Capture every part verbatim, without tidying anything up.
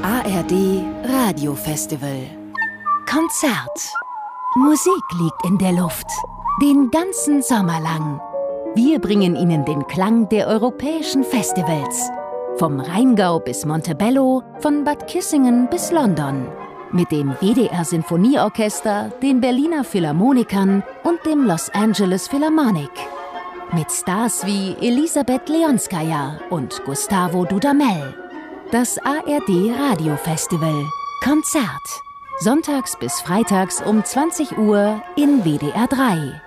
A R D Radiofestival. Konzert. Musik liegt in der Luft. Den ganzen Sommer lang. Wir bringen Ihnen den Klang der europäischen Festivals. Vom Rheingau bis Montebello, von Bad Kissingen bis London. Mit dem W D R Sinfonieorchester, den Berliner Philharmonikern und dem Los Angeles Philharmonic. Mit Stars wie Elisabeth Leonskaya und Gustavo Dudamel. Das A R D Radiofestival. Konzert. Sonntags bis freitags um zwanzig Uhr in W D R drei.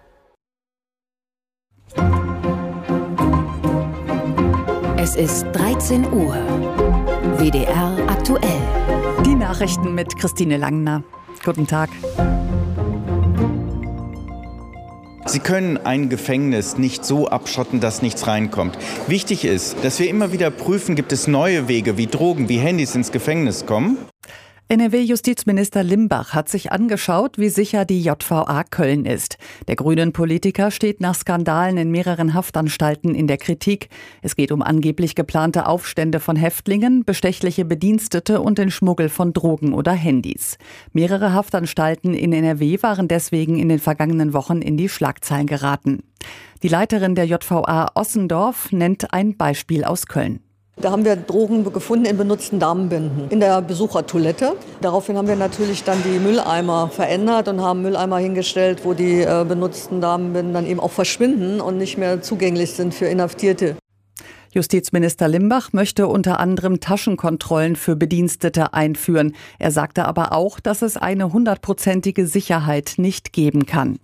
Es ist dreizehn Uhr. W D R aktuell. Die Nachrichten mit Christine Langner. Guten Tag. Sie können ein Gefängnis nicht so abschotten, dass nichts reinkommt. Wichtig ist, dass wir immer wieder prüfen, gibt es neue Wege, wie Drogen, wie Handys ins Gefängnis kommen. N R W-Justizminister Limbach hat sich angeschaut, wie sicher die J V A Köln ist. Der grünen Politiker steht nach Skandalen in mehreren Haftanstalten in der Kritik. Es geht um angeblich geplante Aufstände von Häftlingen, bestechliche Bedienstete und den Schmuggel von Drogen oder Handys. Mehrere Haftanstalten in N R W waren deswegen in den vergangenen Wochen in die Schlagzeilen geraten. Die Leiterin der J V A Ossendorf nennt ein Beispiel aus Köln. Da haben wir Drogen gefunden in benutzten Damenbinden in der Besuchertoilette. Daraufhin haben wir natürlich dann die Mülleimer verändert und haben Mülleimer hingestellt, wo die äh, benutzten Damenbinden dann eben auch verschwinden und nicht mehr zugänglich sind für Inhaftierte. Justizminister Limbach möchte unter anderem Taschenkontrollen für Bedienstete einführen. Er sagte aber auch, dass es eine hundertprozentige Sicherheit nicht geben kann.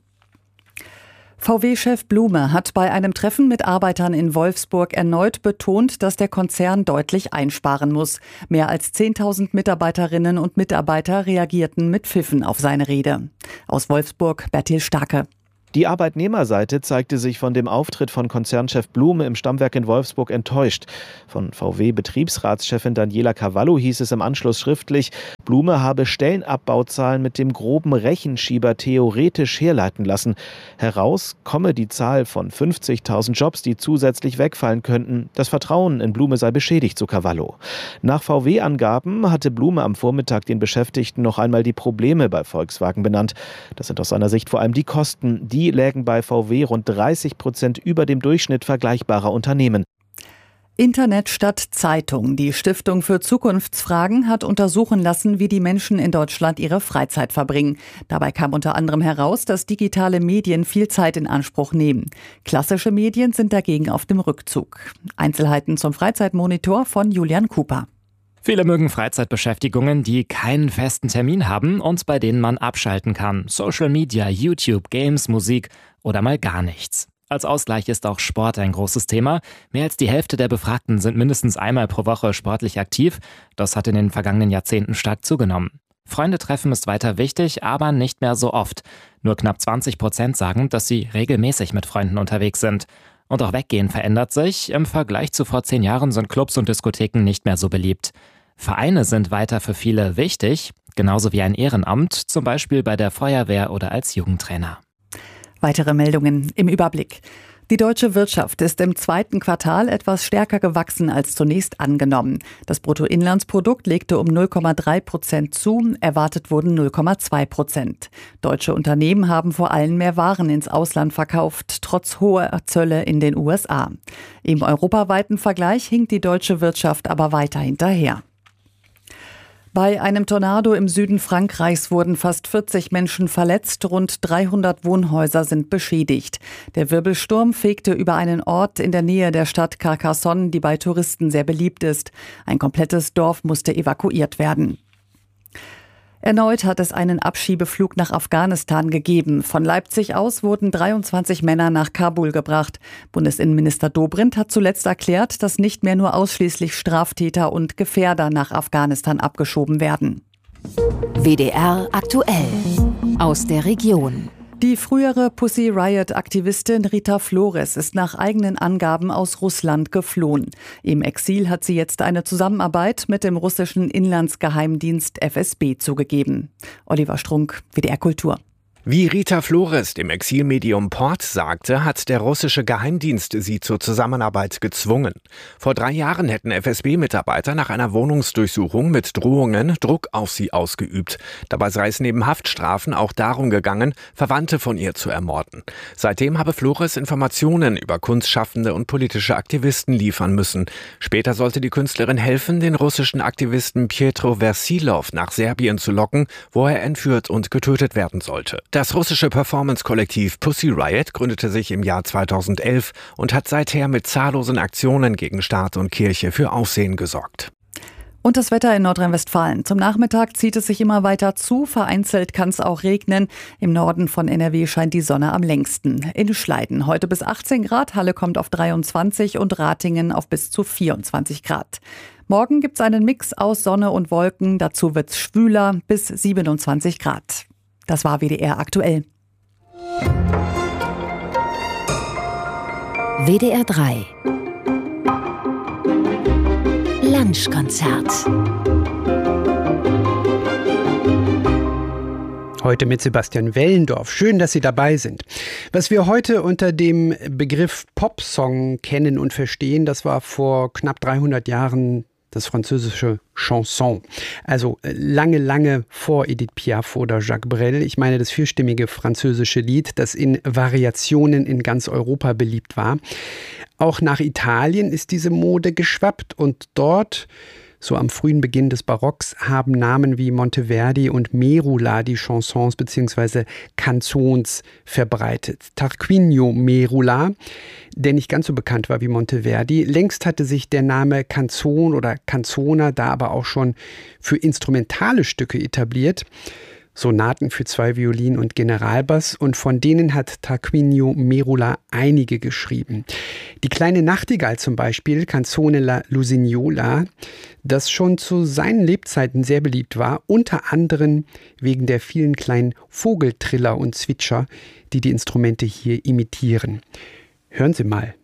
V W-Chef Blume hat bei einem Treffen mit Arbeitern in Wolfsburg erneut betont, dass der Konzern deutlich einsparen muss. Mehr als zehntausend Mitarbeiterinnen und Mitarbeiter reagierten mit Pfiffen auf seine Rede. Aus Wolfsburg Bertil Starke. Die Arbeitnehmerseite zeigte sich von dem Auftritt von Konzernchef Blume im Stammwerk in Wolfsburg enttäuscht. Von V W-Betriebsratschefin Daniela Cavallo hieß es im Anschluss schriftlich, Blume habe Stellenabbauzahlen mit dem groben Rechenschieber theoretisch herleiten lassen. Heraus komme die Zahl von fünfzigtausend Jobs, die zusätzlich wegfallen könnten. Das Vertrauen in Blume sei beschädigt, so Cavallo. Nach V W-Angaben hatte Blume am Vormittag den Beschäftigten noch einmal die Probleme bei Volkswagen benannt. Das sind aus seiner Sicht vor allem die Kosten, die Die lägen bei V W rund dreißig Prozent über dem Durchschnitt vergleichbarer Unternehmen. Internet statt Zeitung. Die Stiftung für Zukunftsfragen hat untersuchen lassen, wie die Menschen in Deutschland ihre Freizeit verbringen. Dabei kam unter anderem heraus, dass digitale Medien viel Zeit in Anspruch nehmen. Klassische Medien sind dagegen auf dem Rückzug. Einzelheiten zum Freizeitmonitor von Julian Cooper. Viele mögen Freizeitbeschäftigungen, die keinen festen Termin haben und bei denen man abschalten kann. Social Media, YouTube, Games, Musik oder mal gar nichts. Als Ausgleich ist auch Sport ein großes Thema. Mehr als die Hälfte der Befragten sind mindestens einmal pro Woche sportlich aktiv. Das hat in den vergangenen Jahrzehnten stark zugenommen. Freunde treffen ist weiter wichtig, aber nicht mehr so oft. Nur knapp zwanzig Prozent sagen, dass sie regelmäßig mit Freunden unterwegs sind. Und auch Weggehen verändert sich. Im Vergleich zu vor zehn Jahren sind Clubs und Diskotheken nicht mehr so beliebt. Vereine sind weiter für viele wichtig, genauso wie ein Ehrenamt, zum Beispiel bei der Feuerwehr oder als Jugendtrainer. Weitere Meldungen im Überblick. Die deutsche Wirtschaft ist im zweiten Quartal etwas stärker gewachsen als zunächst angenommen. Das Bruttoinlandsprodukt legte um null Komma drei Prozent zu, erwartet wurden null Komma zwei Prozent. Deutsche Unternehmen haben vor allem mehr Waren ins Ausland verkauft, trotz hoher Zölle in den U S A. Im europaweiten Vergleich hinkt die deutsche Wirtschaft aber weiter hinterher. Bei einem Tornado im Süden Frankreichs wurden fast vierzig Menschen verletzt, rund dreihundert Wohnhäuser sind beschädigt. Der Wirbelsturm fegte über einen Ort in der Nähe der Stadt Carcassonne, die bei Touristen sehr beliebt ist. Ein komplettes Dorf musste evakuiert werden. Erneut hat es einen Abschiebeflug nach Afghanistan gegeben. Von Leipzig aus wurden dreiundzwanzig Männer nach Kabul gebracht. Bundesinnenminister Dobrindt hat zuletzt erklärt, dass nicht mehr nur ausschließlich Straftäter und Gefährder nach Afghanistan abgeschoben werden. W D R aktuell. Aus der Region. Die frühere Pussy Riot-Aktivistin Rita Flores ist nach eigenen Angaben aus Russland geflohen. Im Exil hat sie jetzt eine Zusammenarbeit mit dem russischen Inlandsgeheimdienst F S B zugegeben. Oliver Strunk, W D R Kultur. Wie Rita Flores dem Exilmedium Port sagte, hat der russische Geheimdienst sie zur Zusammenarbeit gezwungen. Vor drei Jahren hätten F S B-Mitarbeiter nach einer Wohnungsdurchsuchung mit Drohungen Druck auf sie ausgeübt. Dabei sei es neben Haftstrafen auch darum gegangen, Verwandte von ihr zu ermorden. Seitdem habe Flores Informationen über Kunstschaffende und politische Aktivisten liefern müssen. Später sollte die Künstlerin helfen, den russischen Aktivisten Pietro Versilov nach Serbien zu locken, wo er entführt und getötet werden sollte. Das russische Performance-Kollektiv Pussy Riot gründete sich im Jahr zweitausendelf und hat seither mit zahllosen Aktionen gegen Staat und Kirche für Aufsehen gesorgt. Und das Wetter in Nordrhein-Westfalen. Zum Nachmittag zieht es sich immer weiter zu. Vereinzelt kann es auch regnen. Im Norden von N R W scheint die Sonne am längsten. In Schleiden heute bis achtzehn Grad, Halle kommt auf dreiundzwanzig und Ratingen auf bis zu vierundzwanzig Grad. Morgen gibt es einen Mix aus Sonne und Wolken. Dazu wird es schwüler bis siebenundzwanzig Grad. Das war W D R aktuell. W D R drei Lunchkonzert. Heute mit Sebastian Wellendorf. Schön, dass Sie dabei sind. Was wir heute unter dem Begriff Popsong kennen und verstehen, das war vor knapp dreihundert Jahren das französische Chanson. Also lange, lange vor Edith Piaf oder Jacques Brel. Ich meine das vierstimmige französische Lied, das in Variationen in ganz Europa beliebt war. Auch nach Italien ist diese Mode geschwappt und dort, so am frühen Beginn des Barocks, haben Namen wie Monteverdi und Merula die Chansons bzw. Canzons verbreitet. Tarquinio Merula, der nicht ganz so bekannt war wie Monteverdi. Längst hatte sich der Name Canzon oder Canzona da aber auch schon für instrumentale Stücke etabliert. Sonaten für zwei Violinen und Generalbass, und von denen hat Tarquinio Merula einige geschrieben. Die kleine Nachtigall zum Beispiel, Canzone la Lusignola, das schon zu seinen Lebzeiten sehr beliebt war, unter anderem wegen der vielen kleinen Vogeltriller und Zwitscher, die die Instrumente hier imitieren. Hören Sie mal.